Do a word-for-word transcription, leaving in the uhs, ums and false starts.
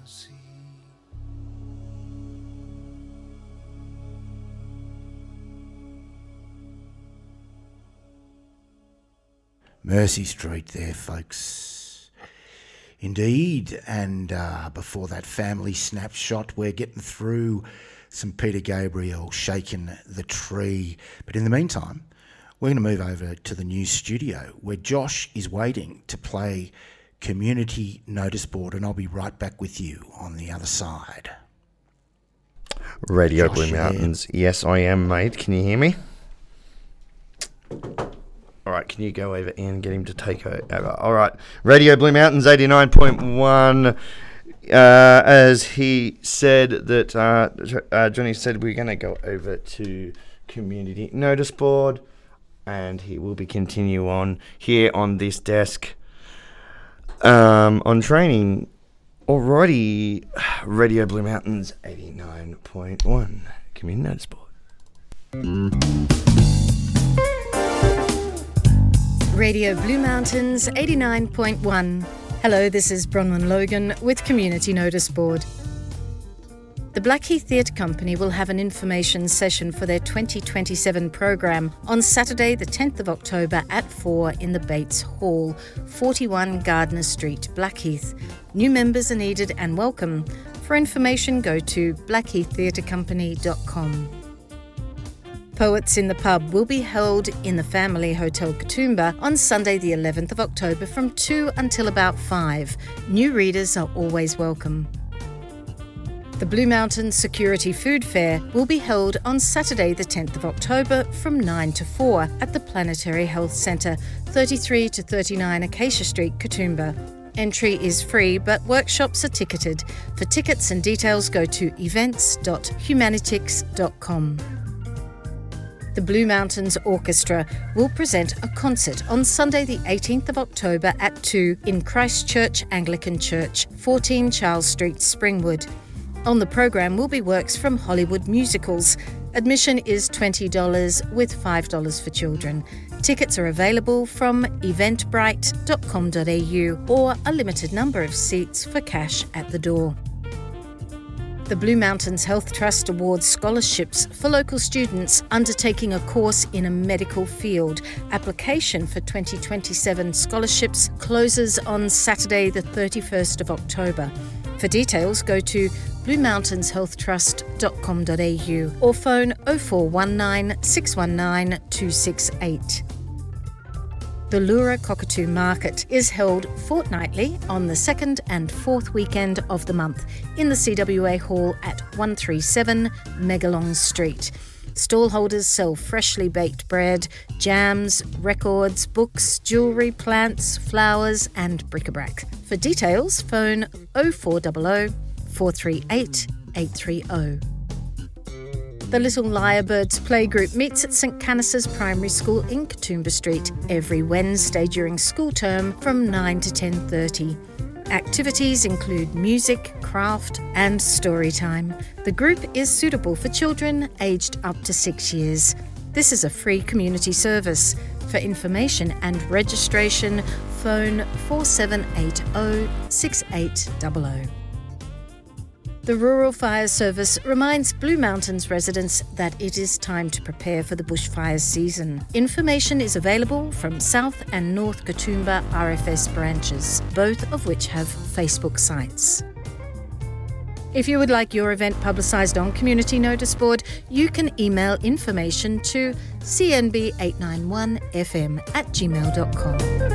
sea. Mercy Street there, folks. Indeed, and uh, before that family snapshot, we're getting through some Peter Gabriel, Shaking the Tree. But in the meantime, we're going to move over to the new studio where Josh is waiting to play Community Notice Board, and I'll be right back with you on the other side. Radio Josh, Blue Mountains. Yeah. Yes, I am, mate. Can you hear me? All right, can you go over and get him to take over? All right, Radio Blue Mountains eighty-nine point one. Uh, as he said that, uh, uh, Johnny said we're going to go over to Community Notice Board, and he will be continue on here on this desk um, on training. Alrighty, Radio Blue Mountains eighty-nine point one, Community Notice Board. Radio Blue Mountains eighty-nine point one. Hello, this is Bronwyn Logan with Community Notice Board. The Blackheath Theatre Company will have an information session for their twenty twenty-seven program on Saturday the tenth of October at four in the Bates Hall, forty-one Gardner Street, Blackheath. New members are needed and welcome. For information, go to blackheath theatre company dot com. Poets in the Pub will be held in the Family Hotel Katoomba on Sunday the eleventh of October from two until about five. New readers are always welcome. The Blue Mountains Security Food Fair will be held on Saturday the tenth of October from nine to four at the Planetary Health Centre, thirty-three to thirty-nine Acacia Street, Katoomba. Entry is free, but workshops are ticketed. For tickets and details, go to events dot humanitix dot com. The Blue Mountains Orchestra will present a concert on Sunday the eighteenth of October at two in Christchurch Anglican Church, fourteen Charles Street, Springwood. On the program will be works from Hollywood musicals. Admission is twenty dollars with five dollars for children. Tickets are available from eventbrite dot com dot a u or a limited number of seats for cash at the door. The Blue Mountains Health Trust awards scholarships for local students undertaking a course in a medical field. Application for twenty twenty-seven scholarships closes on Saturday the thirty-first of October. For details, go to blue mountains health trust dot com dot a u or phone oh four one nine, six one nine, two six eight. The Lura Cockatoo Market is held fortnightly on the second and fourth weekend of the month in the C W A Hall at one thirty-seven Megalong Street. Stallholders sell freshly baked bread, jams, records, books, jewellery, plants, flowers and bric-a-brac. For details, phone oh four hundred, four three eight, eight three oh. The Little Lyrebirds Playgroup meets at St Canice's Primary School in Katoomba Street every Wednesday during school term from nine to ten thirty. Activities include music, craft and story time. The group is suitable for children aged up to six years. This is a free community service. For information and registration, phone four seven eight oh, six eight zero zero. The Rural Fire Service reminds Blue Mountains residents that it is time to prepare for the bushfire season. Information is available from South and North Katoomba R F S branches, both of which have Facebook sites. If you would like your event publicised on Community Notice Board, you can email information to c n b eight nine one f m at gmail dot com.